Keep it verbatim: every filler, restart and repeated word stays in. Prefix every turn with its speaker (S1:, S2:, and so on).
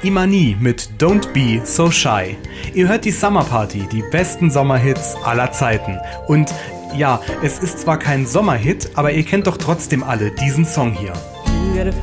S1: Imani mit Don't Be So Shy. Ihr hört die Summer Party, die besten Sommerhits aller Zeiten. Und ja, es ist zwar kein Sommerhit, aber ihr kennt doch trotzdem alle diesen Song hier.
S2: You got a